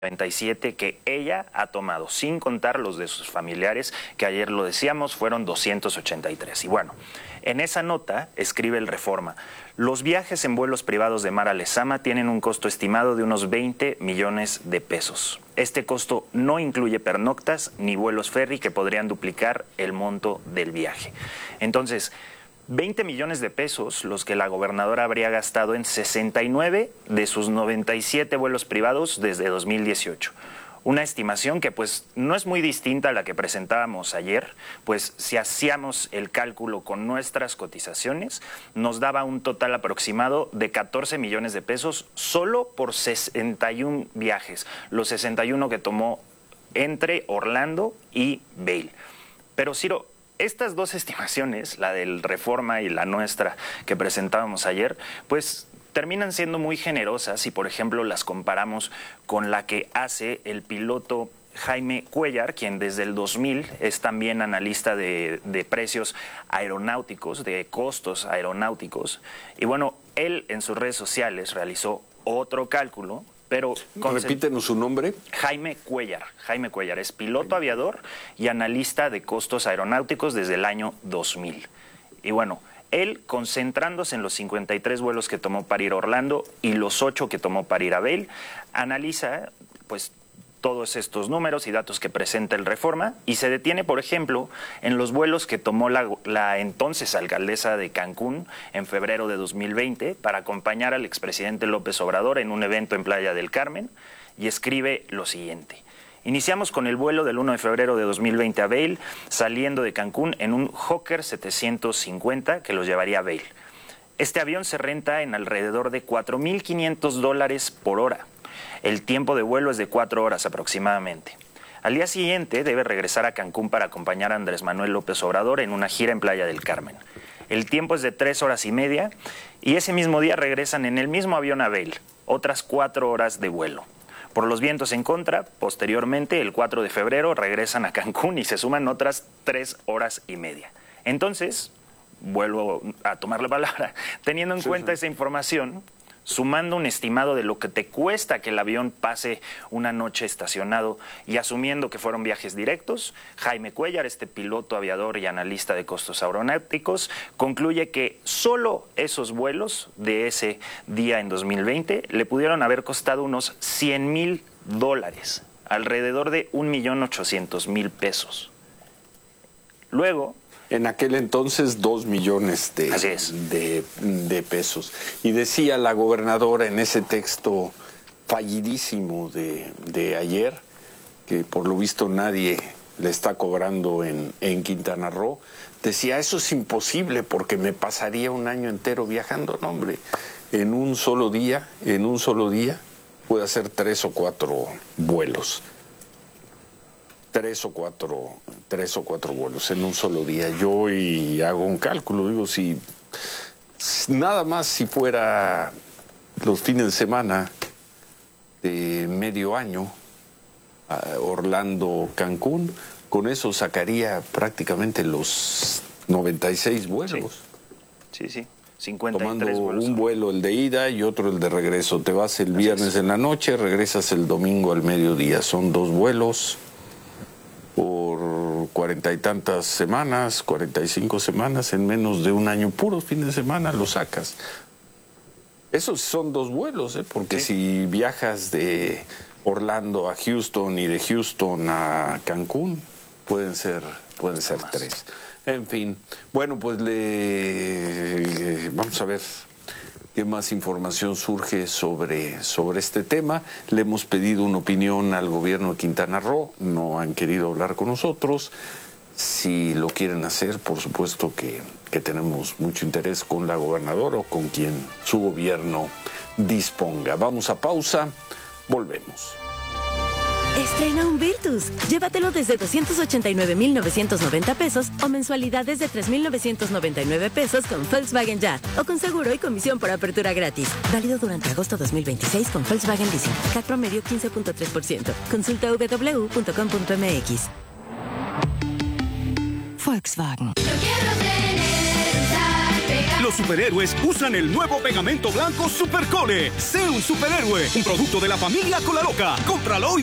97 que ella ha tomado, sin contar los de sus familiares, que ayer lo decíamos, fueron 283. Y bueno, en esa nota escribe el Reforma: los viajes en vuelos privados de Mara Lezama tienen un costo estimado de unos 20 millones de pesos. Este costo no incluye pernoctas ni vuelos ferry que podrían duplicar el monto del viaje. Entonces, 20 millones de pesos los que la gobernadora habría gastado en 69 de sus 97 vuelos privados desde 2018. Una estimación que pues no es muy distinta a la que presentábamos ayer, pues si hacíamos el cálculo con nuestras cotizaciones, nos daba un total aproximado de 14 millones de pesos solo por 61 viajes, los 61 que tomó entre Orlando y Vail. Pero Ciro, estas dos estimaciones, la del Reforma y la nuestra que presentábamos ayer, pues terminan siendo muy generosas si, por ejemplo, las comparamos con la que hace el piloto Jaime Cuellar, quien desde el 2000 es también analista de precios aeronáuticos, de costos aeronáuticos. Y bueno, él en sus redes sociales realizó otro cálculo, pero repítenos su nombre. Jaime Cuellar es piloto aviador y analista de costos aeronáuticos desde el año 2000. Y bueno, él, concentrándose en los 53 vuelos que tomó para ir a Orlando y los 8 que tomó para ir a Vail, analiza pues todos estos números y datos que presenta el Reforma y se detiene, por ejemplo, en los vuelos que tomó la entonces alcaldesa de Cancún en febrero de 2020 para acompañar al expresidente López Obrador en un evento en Playa del Carmen, y escribe lo siguiente: iniciamos con el vuelo del 1 de febrero de 2020 a Vail, saliendo de Cancún en un Hawker 750 que los llevaría a Vail. Este avión se renta en alrededor de $4,500 por hora. El tiempo de vuelo es de 4 horas aproximadamente. Al día siguiente debe regresar a Cancún para acompañar a Andrés Manuel López Obrador en una gira en Playa del Carmen. El tiempo es de 3 horas y media y ese mismo día regresan en el mismo avión a Vail, otras 4 horas de vuelo. Por los vientos en contra, posteriormente, el 4 de febrero, regresan a Cancún y se suman otras 3 horas y media. Entonces, vuelvo a tomar la palabra, teniendo en cuenta esa información, sumando un estimado de lo que te cuesta que el avión pase una noche estacionado y asumiendo que fueron viajes directos, Jaime Cuellar, este piloto aviador y analista de costos aeronáuticos, concluye que solo esos vuelos de ese día en 2020 le pudieron haber costado unos $100,000, alrededor de 1,800,000 pesos. Luego, en aquel entonces 2 millones de pesos. Y decía la gobernadora en ese texto fallidísimo de ayer, que por lo visto nadie le está cobrando en Quintana Roo, decía: eso es imposible porque me pasaría un año entero viajando. No, hombre, en un solo día puede hacer 3 o 4 vuelos. 3 o 4 vuelos en un solo día. Yo hoy hago un cálculo, digo, si nada más si fuera los fines de semana de medio año, Orlando, Cancún, con eso sacaría prácticamente los 96 vuelos. Sí. 53 tomando vuelos. Un vuelo el de ida y otro el de regreso. Te vas el viernes en la noche, regresas el domingo al mediodía. Son 2 vuelos por 40 y tantas semanas, 45 semanas, en menos de un año, puro fin de semana lo sacas. Esos son 2 vuelos, porque si viajas de Orlando a Houston y de Houston a Cancún, pueden ser 3. En fin, bueno, pues vamos a ver qué más información surge sobre este tema. Le hemos pedido una opinión al gobierno de Quintana Roo, no han querido hablar con nosotros. Si lo quieren hacer, por supuesto que tenemos mucho interés con la gobernadora o con quien su gobierno disponga. Vamos a pausa, volvemos. Estrena un Virtus. Llévatelo desde 289,990 pesos o mensualidades de 3,999 pesos con Volkswagen Ya o con seguro y comisión por apertura gratis. Válido durante agosto 2026 con Volkswagen Leasing. CAT promedio 15.3%. Consulta www.com.mx. Volkswagen. Yo quiero tener un Los superhéroes usan el nuevo pegamento blanco Supercole. Sé un superhéroe, un producto de la familia Colaloca. Cómpralo hoy.